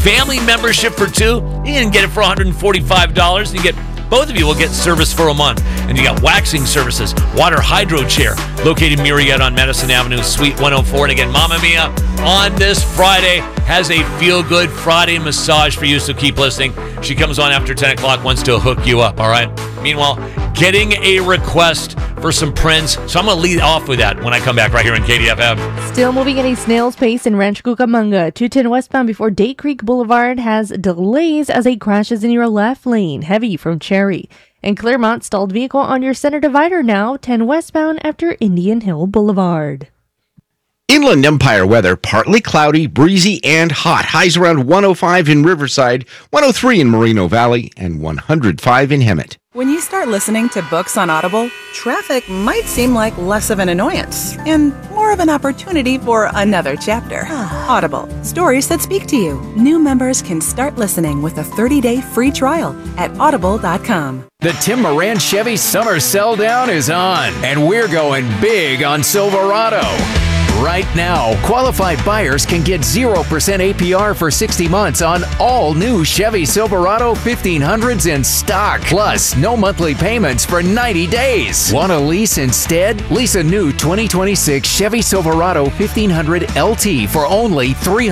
family membership for 2, you can get it for $145. You get both of you will get service for a month. And you got waxing services, water hydro chair, located Murrieta on Madison Avenue, Suite 104. And again, Mamma Mia on this Friday has a feel-good Friday massage for you, so keep listening. She comes on after 10 o'clock, wants to hook you up, all right? Meanwhile, getting a request for some Prince. So I'm going to lead off with that when I come back right here on KDFM. Still moving at a snail's pace in Rancho Cucamonga. 210 westbound before Date Creek Boulevard has delays as it crashes in your left lane, heavy from Cherry. And Claremont, stalled vehicle on your center divider now, 10 westbound after Indian Hill Boulevard. Inland Empire weather, partly cloudy, breezy, and hot. Highs around 105 in Riverside, 103 in Moreno Valley, and 105 in Hemet. When you start listening to books on Audible, traffic might seem like less of an annoyance and more of an opportunity for another chapter. Audible, stories that speak to you. New members can start listening with a 30-day free trial at audible.com. The Tim Moran Chevy Summer Sell Down is on, and we're going big on Silverado. Right now, qualified buyers can get 0% APR for 60 months on all new Chevy Silverado 1500s in stock. Plus, no monthly payments for 90 days. Want to lease instead? Lease a new 2026 Chevy Silverado 1500 LT for only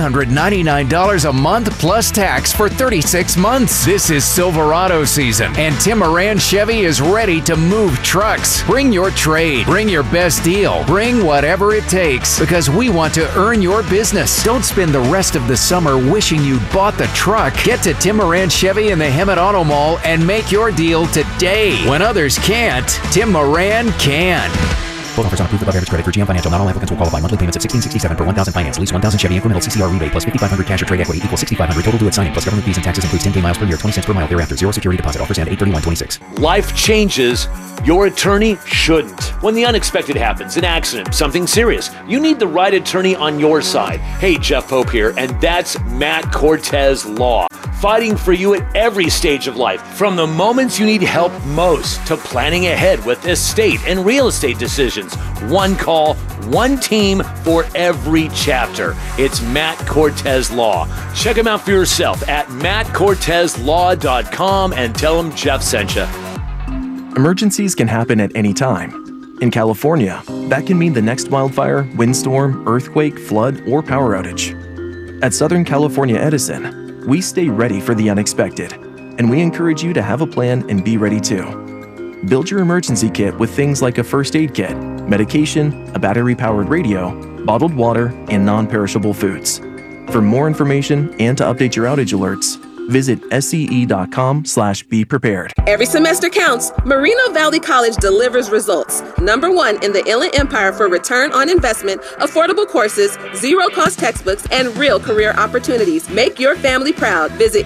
$399 a month plus tax for 36 months. This is Silverado season, and Tim Moran Chevy is ready to move trucks. Bring your trade. Bring your best deal. Bring whatever it takes, because we want to earn your business. Don't spend the rest of the summer wishing you'd bought the truck. Get to Tim Moran Chevy in the Hemet Auto Mall and make your deal today. When others can't, Tim Moran can. Both offers on approved above average credit for GM Financial. Not all applicants will qualify. Monthly payments of $1,667 per 1,000 finance. Lease 1,000 Chevy incremental CCR rebate plus 5,500 cash or trade equity equals $6,500 total due at signing plus government fees and taxes includes 10K miles per year, 20 cents per mile thereafter. Zero security deposit. Offers end 8/31/26. Life changes. Your attorney shouldn't. When the unexpected happens, an accident, something serious, you need the right attorney on your side. Hey, Jeff Pope here, and that's Matt Cortez Law. Fighting for you at every stage of life, from the moments you need help most to planning ahead with estate and real estate decisions. One call, one team for every chapter. It's Matt Cortez Law. Check him out for yourself at mattcortezlaw.com and tell him Jeff sent you. Emergencies can happen at any time. In California, that can mean the next wildfire, windstorm, earthquake, flood, or power outage. At Southern California Edison, we stay ready for the unexpected, and we encourage you to have a plan and be ready too. Build your emergency kit with things like a first aid kit, medication, a battery-powered radio, bottled water, and non-perishable foods. For more information and to update your outage alerts, visit SCE.com/beprepared. Every semester counts. Moreno Valley College delivers results. Number 1 in the Inland Empire for return on investment, affordable courses, zero-cost textbooks, and real career opportunities. Make your family proud. Visit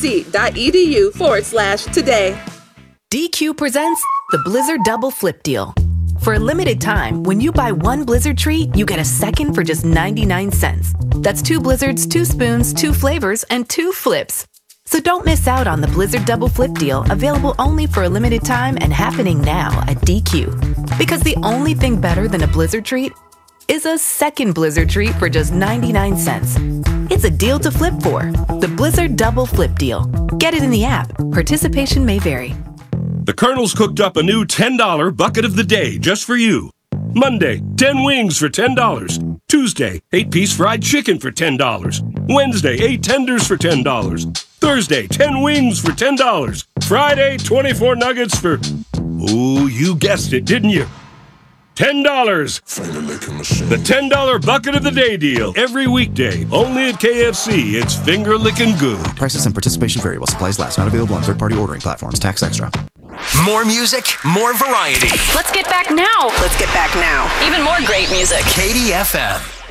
mvc.edu/today. DQ presents the Blizzard Double Flip Deal. For a limited time, when you buy one Blizzard treat, you get a second for just 99 cents. That's 2 Blizzards, 2 spoons, 2 flavors, and 2 flips. So don't miss out on the Blizzard Double Flip Deal, available only for a limited time and happening now at DQ. Because the only thing better than a Blizzard treat is a second Blizzard treat for just 99 cents. It's a deal to flip for. The Blizzard Double Flip Deal. Get it in the app. Participation may vary. The Colonel's cooked up a new $10 bucket of the day just for you. Monday, 10 wings for $10. Tuesday, 8-piece fried chicken for $10. Wednesday, 8 tenders for $10. Thursday, 10 wings for $10. Friday, 24 nuggets for... Oh, you guessed it, didn't you? $10. The $10 bucket of the day deal. Every weekday. Only at KFC. It's finger licking good. Prices and participation vary while supplies last. Not available on third-party ordering platforms. Tax extra. More music, more variety. Let's get back now. Let's get back now. Even more great music. KDFM.